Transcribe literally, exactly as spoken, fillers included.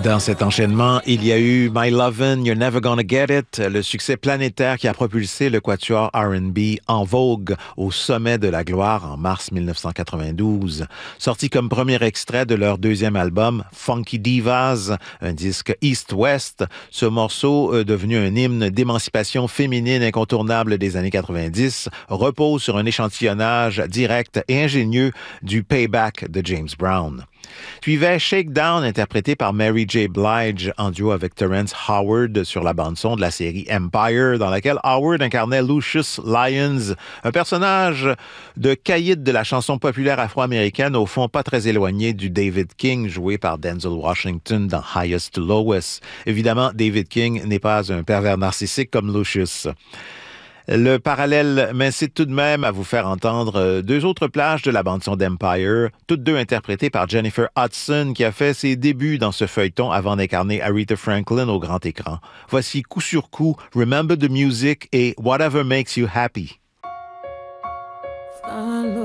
Dans cet enchaînement, il y a eu My Lovin', You're Never Gonna Get It, le succès planétaire qui a propulsé le quatuor R and B En Vogue au sommet de la gloire en mars mille neuf cent quatre-vingt-douze. Sorti comme premier extrait de leur deuxième album, Funky Divas, un disque East-West, ce morceau, euh, devenu un hymne d'émancipation féminine incontournable des années quatre-vingt-dix, repose sur un échantillonnage direct et ingénieux du Payback de James Brown. Suivait Shakedown, interprété par Mary J. Blige en duo avec Terrence Howard sur la bande-son de la série Empire, dans laquelle Howard incarnait Lucius Lyons, un personnage de caïd de la chanson populaire afro-américaine, au fond pas très éloigné du David King, joué par Denzel Washington dans Highest to Lowest. Évidemment, David King n'est pas un pervers narcissique comme Lucius. Le parallèle m'incite tout de même à vous faire entendre deux autres plages de la bande-son d'Empire, toutes deux interprétées par Jennifer Hudson, qui a fait ses débuts dans ce feuilleton avant d'incarner Aretha Franklin au grand écran. Voici coup sur coup Remember the Music et Whatever Makes You Happy. Follow